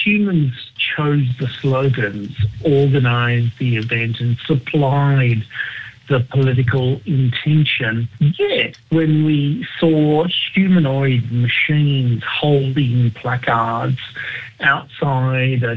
humans chose the slogans, organised the event and supplied the political intention. Yet, when we saw humanoid machines holding placards outside